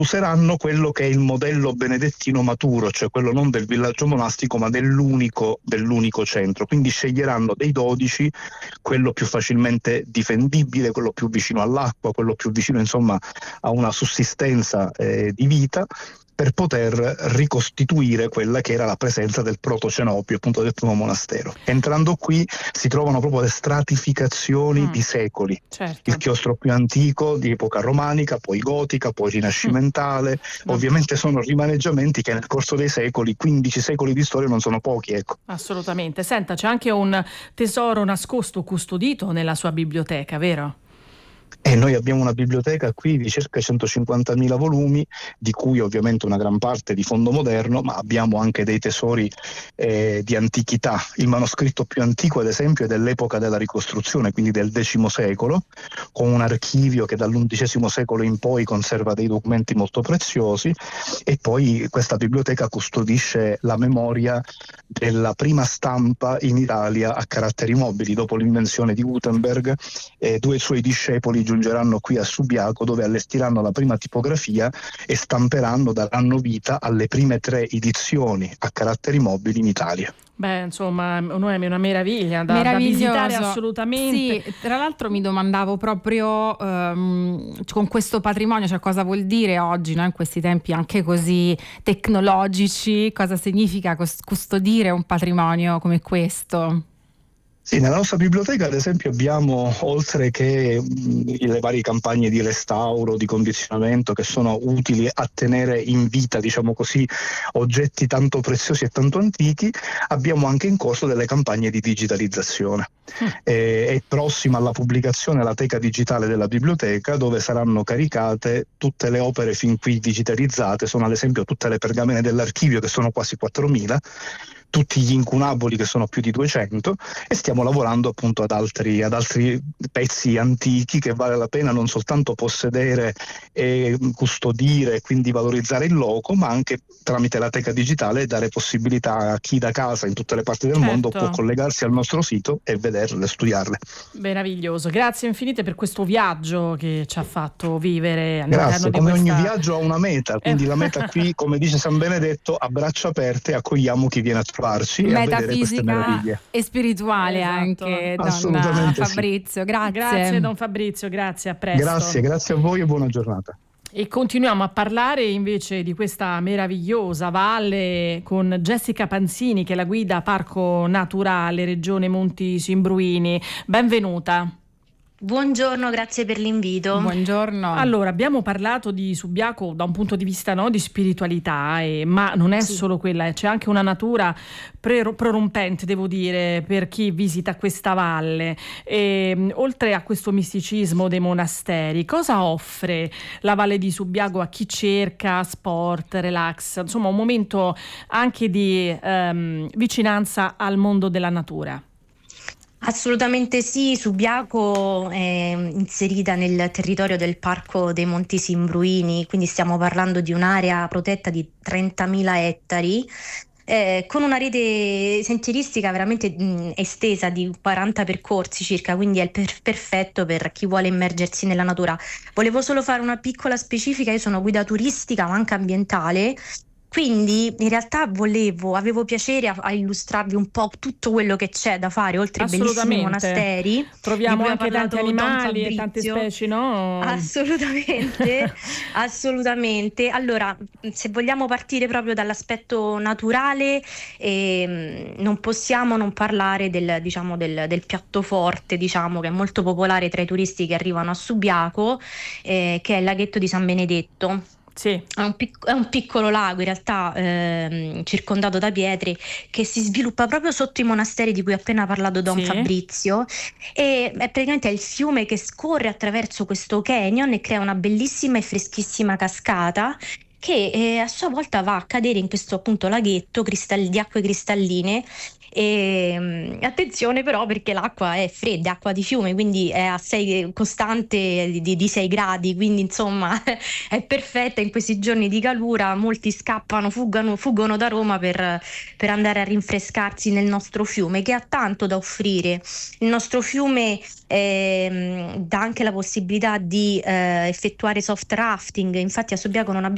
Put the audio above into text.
useranno quello che è il modello benedettino maturo, cioè quello non del villaggio monastico ma dell'unico centro, quindi sceglieranno dei 12 quello più facilmente difendibile, quello più vicino all'acqua, quello più vicino insomma a una sussistenza di vita, per poter ricostituire quella che era la presenza del protocenopio, appunto del primo monastero. Entrando qui si trovano proprio le stratificazioni di secoli. Certo. Il chiostro più antico di epoca romanica, poi gotica, poi rinascimentale. Ovviamente sono rimaneggiamenti che nel corso dei secoli, 15 secoli di storia, non sono pochi, ecco. Assolutamente. Senta, c'è anche un tesoro nascosto, custodito nella sua biblioteca, vero? E noi abbiamo una biblioteca qui di circa 150.000 volumi, di cui ovviamente una gran parte di fondo moderno, ma abbiamo anche dei tesori di antichità. Il manoscritto più antico, ad esempio, è dell'epoca della ricostruzione, quindi del X secolo, con un archivio che dall'XI secolo in poi conserva dei documenti molto preziosi, e poi questa biblioteca custodisce la memoria della prima stampa in Italia a caratteri mobili. Dopo l'invenzione di Gutenberg, due suoi discepoli giungeranno qui a Subiaco, dove allestiranno la prima tipografia e stamperanno, daranno vita alle prime 3 edizioni a caratteri mobili in Italia. Beh, insomma, Noemi, è una meraviglia da visitare assolutamente. Sì, tra l'altro mi domandavo proprio con questo patrimonio, cioè cosa vuol dire oggi, no, in questi tempi anche così tecnologici, cosa significa custodire un patrimonio come questo? Sì, nella nostra biblioteca ad esempio abbiamo, oltre che le varie campagne di restauro, di condizionamento che sono utili a tenere in vita, diciamo così, oggetti tanto preziosi e tanto antichi, abbiamo anche in corso delle campagne di digitalizzazione. È prossima alla pubblicazione la teca digitale della biblioteca, dove saranno caricate tutte le opere fin qui digitalizzate. Sono ad esempio tutte le pergamene dell'archivio, che sono quasi 4.000, tutti gli incunaboli, che sono più di 200, e stiamo lavorando appunto ad altri pezzi antichi che vale la pena non soltanto possedere e custodire e quindi valorizzare in loco, ma anche tramite la teca digitale dare possibilità a chi da casa in tutte le parti del mondo può collegarsi al nostro sito e vederle, studiarle. Meraviglioso, grazie infinite per questo viaggio che ci ha fatto vivere all'interno Grazie, di come questa... ogni viaggio ha una meta, quindi la meta qui, come dice San Benedetto, a braccia aperte accogliamo chi viene a trovarci e a vedere queste meraviglie. E spirituale anche, donna Fabrizio. Grazie. Grazie don Fabrizio, grazie, a presto. Grazie a voi e buona giornata. E continuiamo a parlare invece di questa meravigliosa valle con Jessica Panzini, che è la guida Parco Naturale Regione Monti Simbruini. Benvenuta. Buongiorno, grazie per l'invito. Buongiorno. Allora, abbiamo parlato di Subiaco da un punto di vista, no, di spiritualità, ma non è solo quella, c'è anche una natura prorompente, devo dire, per chi visita questa valle. Oltre a questo misticismo dei monasteri, cosa offre la valle di Subiaco a chi cerca sport, relax, insomma un momento anche di vicinanza al mondo della natura? Assolutamente sì, Subiaco è inserita nel territorio del Parco dei Monti Simbruini, quindi stiamo parlando di un'area protetta di 30.000 ettari, con una rete sentieristica veramente estesa di 40 percorsi circa, quindi è perfetto per chi vuole immergersi nella natura. Volevo solo fare una piccola specifica: io sono guida turistica ma anche ambientale. Quindi in realtà avevo piacere a illustrarvi un po' tutto quello che c'è da fare, oltre ai bellissimi monasteri. Troviamo anche tanti animali e tante specie, no? Assolutamente, assolutamente. Allora, se vogliamo partire proprio dall'aspetto naturale, non possiamo non parlare del piatto forte, diciamo, che è molto popolare tra i turisti che arrivano a Subiaco, che è il laghetto di San Benedetto. Sì. È un piccolo lago in realtà, circondato da pietre, che si sviluppa proprio sotto i monasteri di cui ha appena parlato don Fabrizio, e è praticamente il fiume che scorre attraverso questo canyon e crea una bellissima e freschissima cascata che a sua volta va a cadere in questo appunto laghetto di acque cristalline. E attenzione però, perché l'acqua è fredda, acqua di fiume, quindi è a 6 costante di 6 gradi, quindi insomma è perfetta in questi giorni di calura. Molti fuggono da Roma per andare a rinfrescarsi nel nostro fiume, che ha tanto da offrire. Il nostro fiume dà anche la possibilità di effettuare soft rafting. Infatti a Subiaco non abbiamo